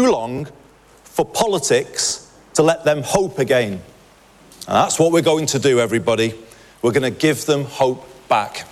too long for politics to let them hope again. And that's what we're going to do, everybody. We're going to give them hope back.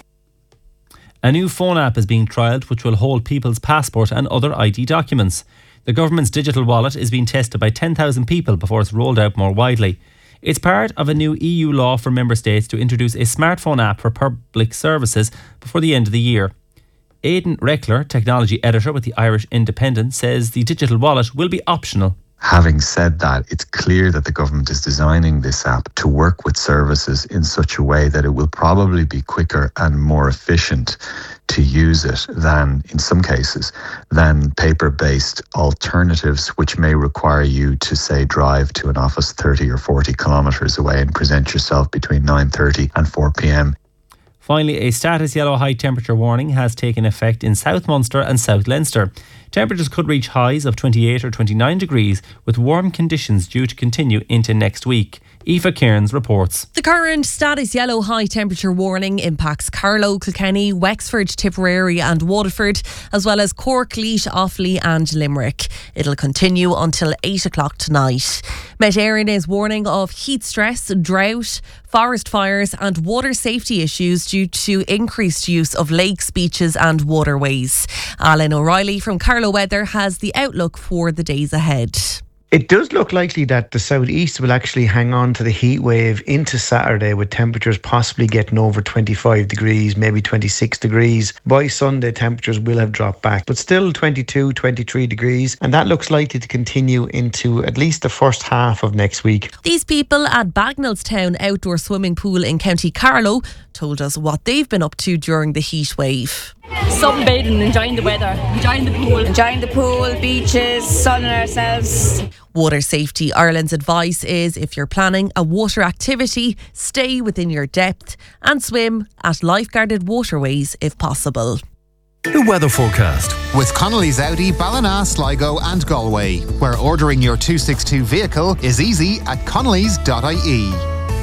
A new phone app is being trialled which will hold people's passport and other ID documents. The government's digital wallet is being tested by 10,000 people before it's rolled out more widely. It's part of a new EU law for member states to introduce a smartphone app for public services before the end of the year. Aidan Reckler, technology editor with the Irish Independent, says the digital wallet will be optional. Having said that, it's clear that the government is designing this app to work with services in such a way that it will probably be quicker and more efficient to use it than, in some cases, than paper-based alternatives which may require you to, say, drive to an office 30 or 40 kilometres away and present yourself between 9:30 and 4 p.m. Finally, a status yellow high temperature warning has taken effect in South Munster and South Leinster. Temperatures could reach highs of 28 or 29 degrees, with warm conditions due to continue into next week. Aoife Cairns reports. The current status yellow high temperature warning impacts Carlow, Kilkenny, Wexford, Tipperary and Waterford, as well as Cork, Laois, Offaly and Limerick. It'll continue until 8 o'clock tonight. Met Éireann is warning of heat stress, drought, forest fires and water safety issues due to increased use of lakes, beaches and waterways. Alan O'Reilly from Carlow Weather has the outlook for the days ahead. It does look likely that the southeast will actually hang on to the heat wave into Saturday, with temperatures possibly getting over 25 degrees, maybe 26 degrees. By Sunday, temperatures will have dropped back, but still 22, 23 degrees. And that looks likely to continue into at least the first half of next week. These people at Bagnallstown Outdoor Swimming Pool in County Carlow told us what they've been up to during the heat wave. Sunbathing, enjoying the weather, enjoying the pool, beaches, sunning ourselves. Water Safety Ireland's advice is, if you're planning a water activity, stay within your depth and swim at lifeguarded waterways if possible. The weather forecast with Connolly's Audi, Ballina, Sligo and Galway, where ordering your 262 vehicle is easy at connellys.ie.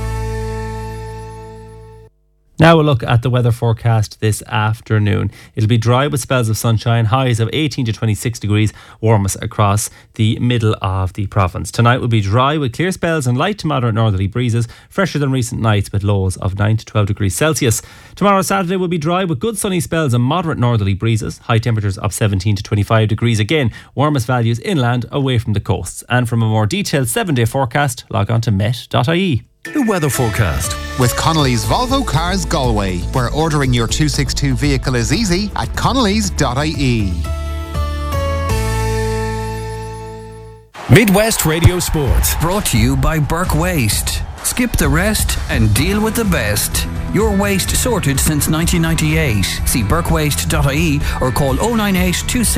Now we'll look at the weather forecast this afternoon. It'll be dry with spells of sunshine, highs of 18 to 26 degrees, warmest across the middle of the province. Tonight will be dry with clear spells and light to moderate northerly breezes, fresher than recent nights with lows of 9 to 12 degrees Celsius. Tomorrow, Saturday, will be dry with good sunny spells and moderate northerly breezes, high temperatures of 17 to 25 degrees again, warmest values inland away from the coasts. And from a more detailed 7-day forecast, log on to met.ie. The weather forecast with Connolly's Volvo Cars Galway, where ordering your 262 vehicle is easy at connellys.ie. Midwest Radio Sport, brought to you by Burke Waste. Skip the rest and deal with the best. Your waste sorted since 1998. See burkewaste.ie or call 098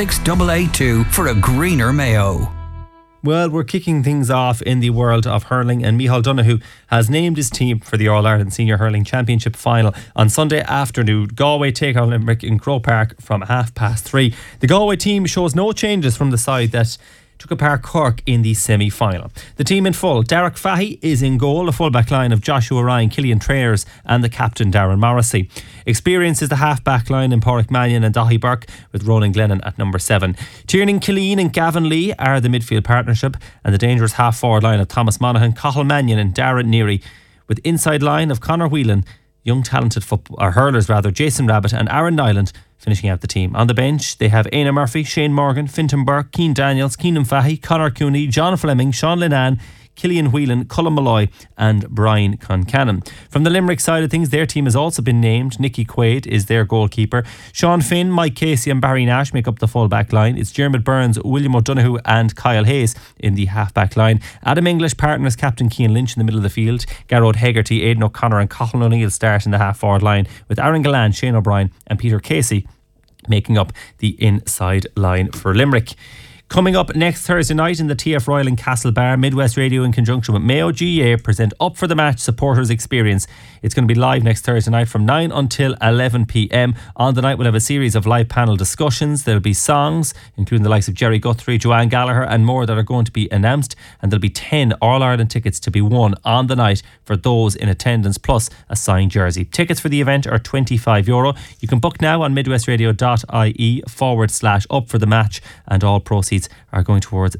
26882 for a greener Mayo. Well, we're kicking things off in the world of hurling, and Micheál Donoghue has named his team for the All-Ireland Senior Hurling Championship final on Sunday afternoon. Galway take on Limerick in Croke Park from 3:30. The Galway team shows no changes from the side that took apart Cork in the semi-final. The team in full: Derek Fahy is in goal, a full-back line of Joshua Ryan, Killian Trayers and the captain Darren Morrissey. Experience is the half-back line in Pádraig Mannion and Daithí Burke, with Ronan Glennon at number 7. Tiernan Killeen and Gavin Lee are the midfield partnership, and the dangerous half-forward line of Thomas Monaghan, Cathal Mannion and Darren Neary, with inside line of Conor Whelan, young talented hurlers Jason Rabbit and Aaron Nyland finishing out the team. On the bench, they have Éanna Murphy, Shane Morgan, Fintan Burke, Cian Daniels, Keenan Fahy, Conor Cooney, John Fleming, Sean Linan, Killian Whelan, Colin Malloy and Brian Concannon. From the Limerick side of things, their team has also been named. Nicky Quaid is their goalkeeper. Sean Finn, Mike Casey and Barry Nash make up the full back line. It's Dermot Burns, William O'Donoghue and Kyle Hayes in the half back line. Adam English partners captain Cian Lynch in the middle of the field. Garrod Hegarty, Aidan O'Connor and Cathal O'Neill start in the half forward line, with Aaron Gallant, Shane O'Brien and Peter Casey making up the inside line for Limerick. Coming up next Thursday night in the TF Royal in Castlebar, Midwest Radio in conjunction with Mayo GAA present Up for the Match Supporters Experience. It's going to be live next Thursday night from 9 until 11 p.m. On the night we'll have a series of live panel discussions. There'll be songs, including the likes of Jerry Guthrie, Joanne Gallagher and more that are going to be announced. And there'll be 10 All-Ireland tickets to be won on the night for those in attendance, plus a signed jersey. Tickets for the event are €25. You can book now on midwestradio.ie/up for the match, and all proceeds are going towards